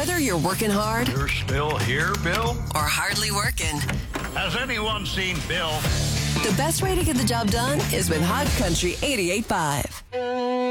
Whether you're working hard You're still here, Bill? or hardly working, Has anyone seen Bill? the best way to get the job done is with Hot Country 88.5.